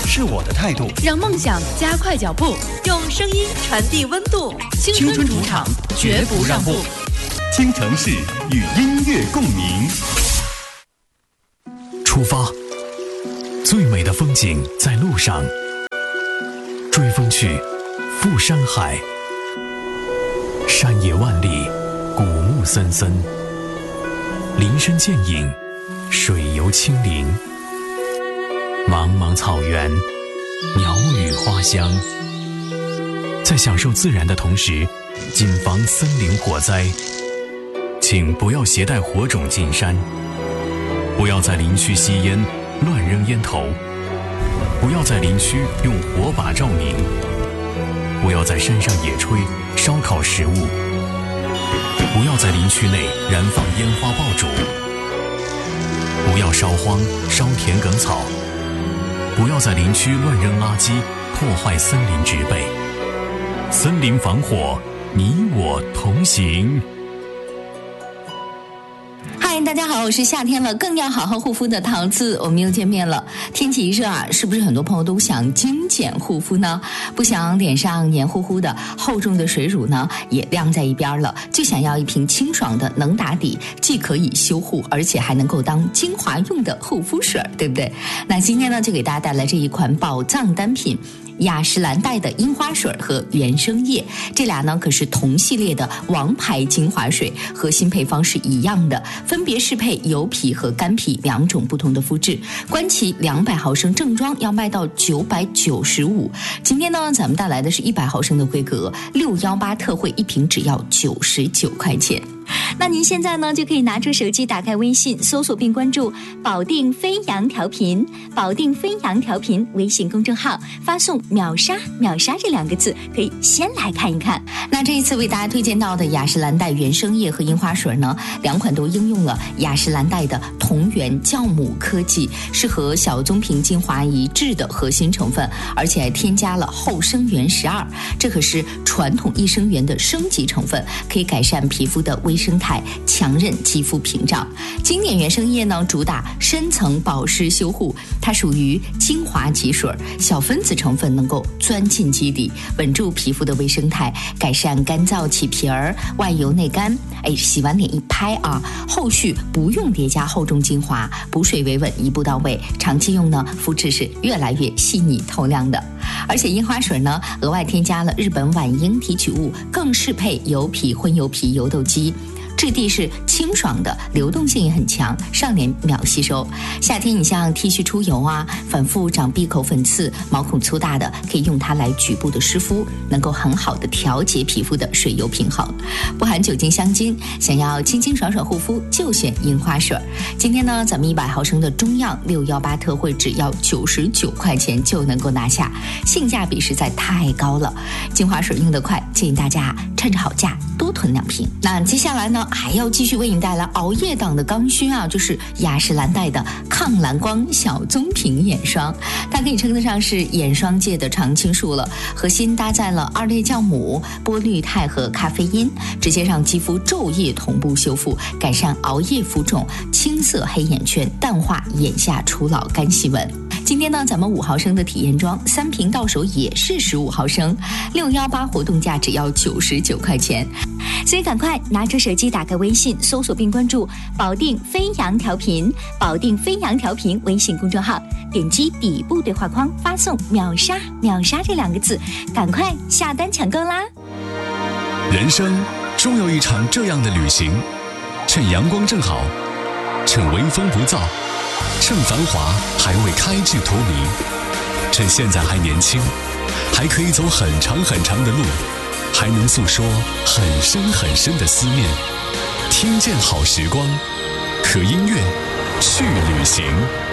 是我的态度， 让梦想加快脚步，用声音传递温度。青春主场，绝不让步。 京城市与音乐共鸣。 出发，最美的风景在路上。追风去，赴山海。山野万里，古木森森。林深见影，水游清灵。茫茫草原，鸟语花香。在享受自然的同时，谨防森林火灾。请不要携带火种进山，不要在林区吸烟、乱扔烟头，不要在林区用火把照明，不要在山上野炊、烧烤食物，不要在林区内燃放烟花爆竹，不要烧荒、烧田埂草，不要在林区乱扔垃圾，破坏森林植被。森林防火，你我同行。 嗨，大家好，我是夏天了更要好好护肤的桃子，我们又见面了。天气一热啊，是不是很多朋友都想精简护肤呢？不想脸上黏糊糊的厚重的水乳呢也晾在一边了，就想要一瓶清爽的能打底，既可以修护，而且还能够当精华用的护肤水，对不对？那今天呢，就给大家带来这一款宝藏单品。雅诗兰黛的樱花水和原生液，这俩呢可是同系列的王牌精华水，核心配方是一样的，分别适配油皮和干皮两种不同的肤质。观其200毫升正装要卖到995，今天呢咱们带来的是100毫升的规格，618特惠，一瓶只要99块钱。那您现在呢就可以拿出手机，打开微信，搜索并关注保定飞扬调频，保定飞扬调频微信公众号，发送秒杀秒杀这2个字，可以先来看一看。那这一次为大家推荐到的雅诗兰黛原生液和樱花水呢，2款都应用了雅诗兰黛的同源酵母科技，是和小棕瓶精华一致的核心成分，而且还添加了后生元12，这可是传统益生元的升级成分，可以改善皮肤的微生态，强韧肌肤屏障。经典原生液呢，主打深层保湿修护，它属于精华级水，小分子成分能够钻进基底，稳住皮肤的微生态，改善干燥起皮儿、外油内干。洗完脸一拍啊，后续不用叠加厚重精华，补水维稳，一步到位，长期用呢，肤质是越来越细腻透亮的。而且樱花水呢，额外添加了日本晚樱提取物，更适配油皮、混油皮、油痘肌。质地是清爽的，流动性也很强，上脸秒吸收。夏天你像剃须出油啊，反复长闭口粉刺、毛孔粗大的，可以用它来局部的湿敷，能够很好的调节皮肤的水油平衡，不含酒精香精，想要清清爽爽护肤就选樱花水。今天呢，咱们100毫升的中样618特惠，只要99块钱就能够拿下，性价比实在太高了。精华水用得快，建议大家趁着好价多囤2瓶。那接下来呢，还要继续为你带来熬夜党的刚需啊，就是雅诗兰黛的抗蓝光小棕瓶眼霜，它可以称得上是眼霜界的常青树了。核心搭载了2类酵母、波氯肽和咖啡因，直接让肌肤昼夜同步修复，改善熬夜浮肿、青色黑眼圈，淡化眼下初老干细纹。今天呢，咱们5毫升的体验装3瓶到手也是15毫升，618活动价只要99块钱，所以赶快拿出手机，打开微信，搜索并关注保定飞扬调频，保定飞扬调频微信公众号，点击底部对话框，发送秒杀秒杀这2个字，赶快下单抢购啦！ 人生终有一场这样的旅行，趁阳光正好，趁微风不燥，趁繁华还未开至荼蘼，趁现在还年轻，还可以走很长很长的路，还能诉说很深很深的思念。听见好时光，和音乐去旅行。